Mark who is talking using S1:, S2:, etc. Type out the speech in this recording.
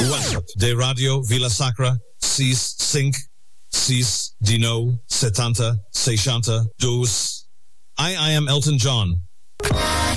S1: WhatsApp de Radio Villa Sacra 659 70 60 12. I am Elton John.